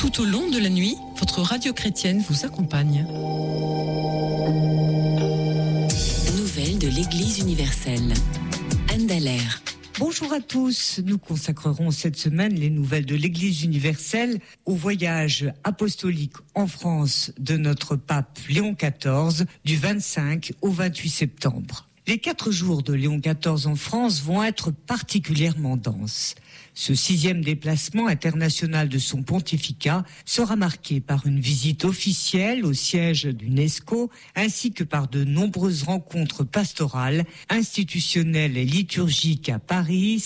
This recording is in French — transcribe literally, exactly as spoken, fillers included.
Tout au long de la nuit, votre radio chrétienne vous accompagne. Nouvelles de l'Église universelle. Anne Dallaire. Bonjour à tous, nous consacrerons cette semaine les nouvelles de l'Église universelle au voyage apostolique en France de notre pape Léon quatorze du vingt-cinq au vingt-huit septembre. Les quatre jours de Léon quatorze en France vont être particulièrement denses. Ce sixième déplacement international de son pontificat sera marqué par une visite officielle au siège d'UNESCO ainsi que par de nombreuses rencontres pastorales, institutionnelles et liturgiques à Paris,